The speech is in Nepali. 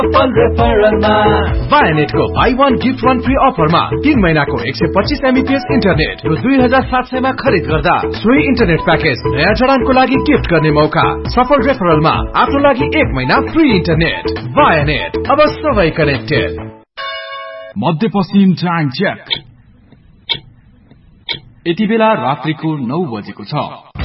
Vianet को buy one gift one free offer मा 3 महिनाको 125 MBPS इन्टरनेट रु 2700 मा खरिद गर्दा सोही इन्टरनेट प्याकेज नयाँ जडानको लागि गिफ्ट गर्ने मौका। सफल रेफरल मा आफ्नो लागि 1 महिना फ्री इन्टरनेट। Vianet, अब सबै कनेक्टेड। मध्यपश्चिम टाइम चेक। यति बेला रात्रिको 9 बजेको छ।